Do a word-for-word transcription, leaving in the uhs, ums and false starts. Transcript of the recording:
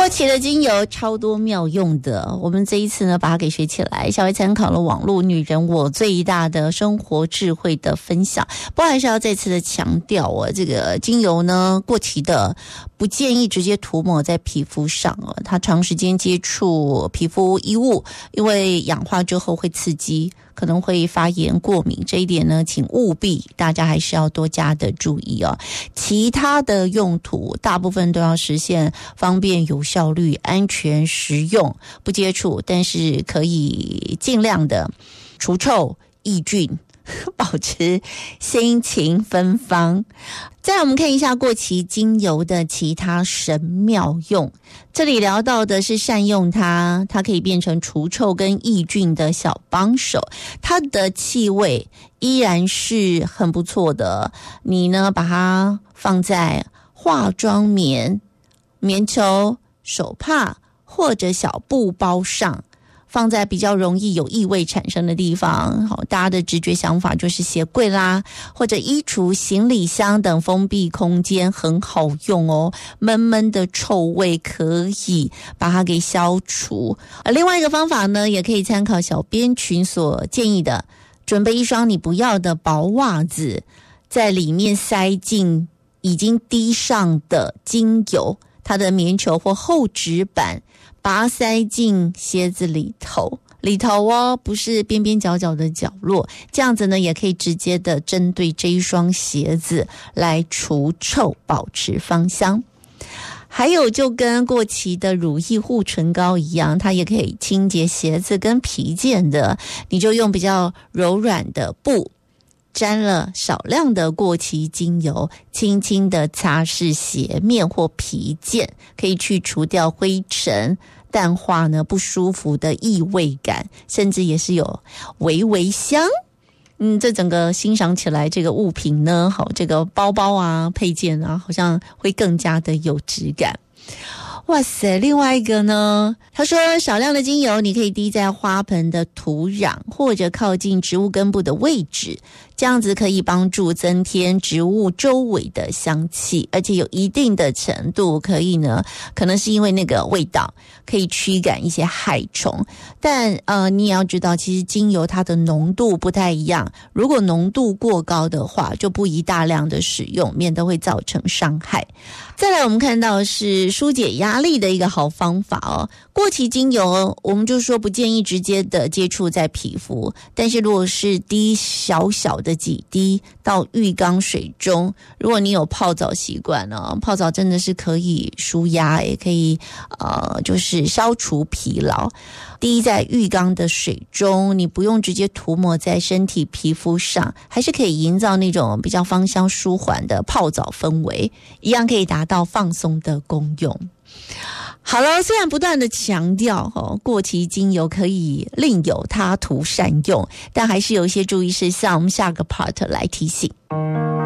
过期的精油超多妙用的，我们这一次呢把它给学起来，稍微参考了网络女人我最大的生活智慧的分享。不过还是要再次的强调哦，这个精油呢过期的不建议直接涂抹在皮肤上哦，它长时间接触皮肤衣物，因为氧化之后会刺激，可能会发炎过敏，这一点呢请务必大家还是要多加的注意哦。其他的用途大部分都要实现方便、有效率、安全、实用，不接触，但是可以尽量的除臭抑菌，保持心情芬芳。再来我们看一下过期精油的其他神妙用。这里聊到的是善用它，它可以变成除臭跟抑菌的小帮手，它的气味依然是很不错的。你呢把它放在化妆棉、棉球、手帕或者小布包上，放在比较容易有异味产生的地方。好，大家的直觉想法就是鞋柜啦，或者衣橱、行李箱等封闭空间很好用哦，闷闷的臭味可以把它给消除。而另外一个方法呢，也可以参考小编群所建议的，准备一双你不要的薄袜子，在里面塞进已经滴上的精油，它的棉球或厚纸板，把它塞进鞋子里头里头哦，不是边边角角的角落，这样子呢也可以直接的针对这一双鞋子来除臭，保持芳香。还有就跟过期的乳液护唇膏一样，它也可以清洁鞋子跟皮件的，你就用比较柔软的布沾了少量的过期精油，轻轻的擦拭鞋面或皮件，可以去除掉灰尘，淡化呢不舒服的异味感，甚至也是有微微香。嗯，这整个欣赏起来，这个物品呢，好，这个包包啊、配件啊，好像会更加的有质感。哇塞，另外一个呢，他说少量的精油你可以滴在花盆的土壤或者靠近植物根部的位置，这样子可以帮助增添植物周围的香气，而且有一定的程度可以呢，可能是因为那个味道可以驱赶一些害虫。但呃，你也要知道，其实精油它的浓度不太一样，如果浓度过高的话，就不宜大量的使用，免得会造成伤害。再来我们看到是疏解压力的一个好方法哦。过期精油我们就说不建议直接的接触在皮肤，但是如果是滴小小的几滴到浴缸水中，如果你有泡澡习惯呢，泡澡真的是可以舒压，也可以呃就是消除疲劳。滴在浴缸的水中，你不用直接涂抹在身体皮肤上，还是可以营造那种比较芳香舒缓的泡澡氛围，一样可以达到放松的功用。好了，虽然不断的强调哦，过期精油可以另有他途善用，但还是有一些注意事项，我们下个 part 来提醒。